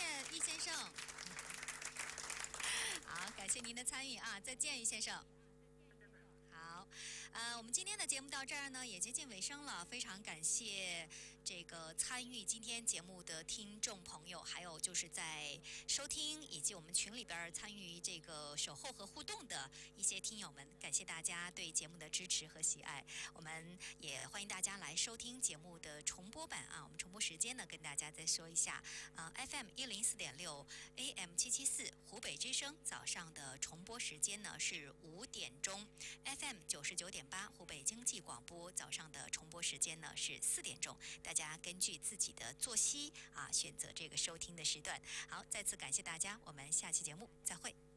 易先生。好，感谢您的参与啊，再见，易先生。好，我们今天的节目到这儿呢，也接近尾声了。非常感谢这个参与今天节目的听众朋友，还有就是在收听以及我们群里边参与这个守候和互动的一些听友们，感谢大家对节目的支持和喜爱。我们也欢迎大家来收听节目的重播版啊。我们重播时间呢，跟大家再说一下，FM 104.6 AM 774湖北之声早上的重播时间呢是5点钟。FM 99.8湖北经济广播早上的重播时间呢是4点钟，大家根据自己的作息选择这个收听的时段。好，再次感谢大家，我们下期节目再会。